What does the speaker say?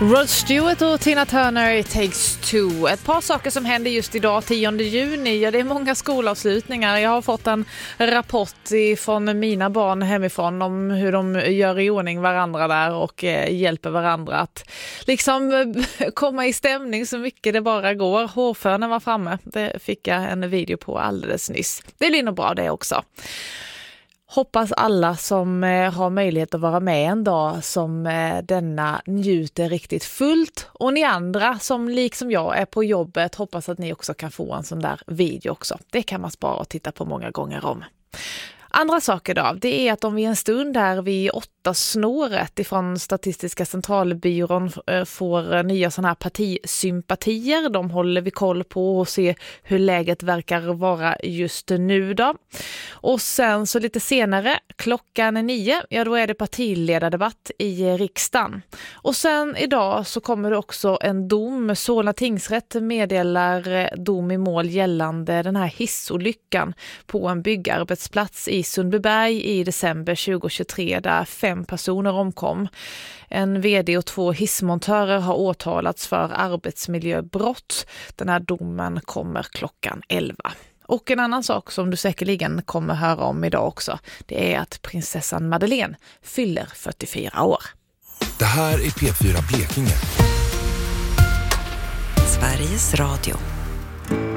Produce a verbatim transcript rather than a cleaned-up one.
Rod Stewart och Tina Turner, It Takes Two. Ett par saker som händer just idag, tionde juni. Ja, det är många skolavslutningar. Jag har fått en rapport från mina barn hemifrån om hur de gör i ordning varandra där och eh, hjälper varandra att liksom eh, komma i stämning så mycket det bara går. Hårfönen var framme. Det fick jag en video på alldeles nyss. Det blir nog bra det också. Hoppas alla som eh, har möjlighet att vara med en dag som eh, denna njuter riktigt fullt. Och ni andra som liksom jag är på jobbet, hoppas att ni också kan få en sån där video också. Det kan man spara och titta på många gånger om. Andra saker då, det är att om vi en stund här vid åtta snåret ifrån Statistiska centralbyrån får nya sådana här partisympatier. De håller vi koll på och ser hur läget verkar vara just nu då. Och sen så lite senare, klockan nio, ja då är det partiledardebatt i riksdagen. Och sen idag så kommer det också en dom. Solna tingsrätt meddelar dom i mål gällande den här hissolyckan på en byggarbetsplats i Sundbyberg i december tjugohundratjugotre där fem personer omkom. En vd och två hissmontörer har åtalats för arbetsmiljöbrott. Den här domen kommer klockan elva. Och en annan sak som du säkerligen kommer höra om idag också, det är att prinsessan Madeleine fyller fyrtiofyra år. Det här är P fyra Blekinge. Sveriges Radio.